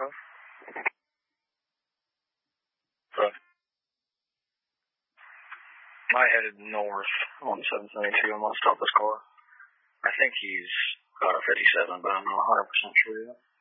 huh? So, I headed north on 772. I'm going to stop this car. I think he's 57, but I'm not 100% sure yet.